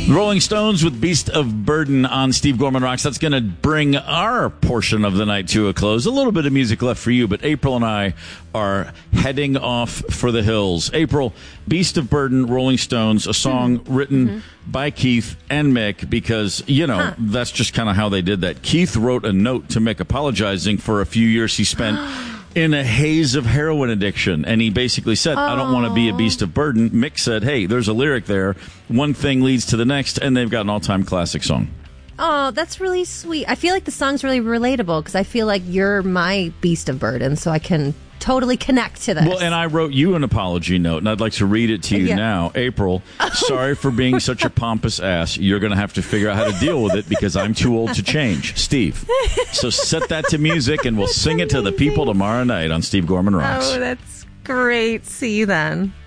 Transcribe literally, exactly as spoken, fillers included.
Rolling Stones with Beast of Burden on Steve Gorman Rocks. That's going to bring our portion of the night to a close. A little bit of music left for you, but April and I are heading off for the hills. April, Beast of Burden, Rolling Stones, a song mm-hmm. written mm-hmm. by Keith and Mick because, you know, huh. that's just kind of how they did that. Keith wrote a note to Mick apologizing for a few years he spent in a haze of heroin addiction. And he basically said, oh. I don't want to be a beast of burden. Mick said, hey, there's a lyric there. One thing leads to the next, and they've got an all-time classic song. Oh, that's really sweet. I feel like the song's really relatable because I feel like you're my beast of burden, so I can totally connect to this. Well, and I wrote you an apology note, and I'd like to read it to you yeah. now. April, sorry for being such a pompous ass. You're going to have to figure out how to deal with it because I'm too old to change. Steve. So set that to music, and we'll that's sing amazing. it to the people tomorrow night on Steve Gorman Rocks. Oh, that's great. See you then.